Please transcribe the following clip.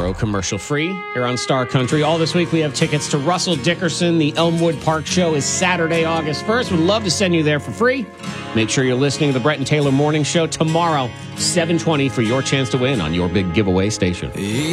tomorrow, commercial-free, here on Star Country. All this week, we have tickets to Russell Dickerson. The Elmwood Park Show is Saturday, August 1st. We'd love to send you there for free. Make sure you're listening to the Brett and Taylor Morning Show tomorrow, 7:20, for your chance to win on your big giveaway station.